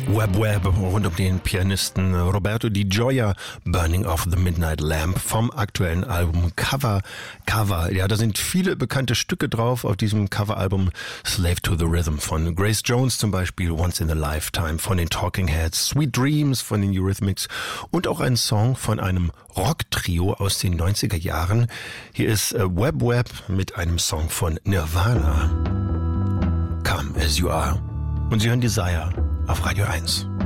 Web Web rund um den Pianisten Roberto Di Gioia, Burning of the Midnight Lamp vom aktuellen Album Cover. Ja, da sind viele bekannte Stücke drauf auf diesem Coveralbum. Slave to the Rhythm von Grace Jones zum Beispiel, Once in a Lifetime von den Talking Heads, Sweet Dreams von den Eurythmics und auch ein Song von einem Rock-Trio aus den 90er Jahren. Hier ist Web Web mit einem Song von Nirvana. Come As You Are. Und Sie hören Desire auf Radio 1.